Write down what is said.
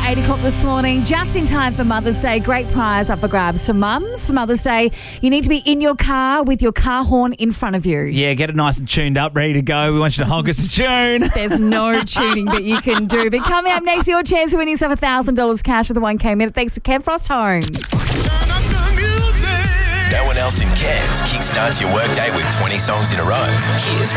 8 o'clock this morning, just in time for Mother's Day. Great prize up for grabs for mums. For Mother's Day, you need to be in your car with your car horn in front of you. Yeah, get it nice and tuned up, ready to go. We want you to honk us a tune. There's no tuning that you can do. But coming up next, your chance to win yourself $1,000 cash with a 1K minute. Thanks to Ken Frost Homes. No one else in Cairns kickstarts your workday with 20 songs in a row. Here's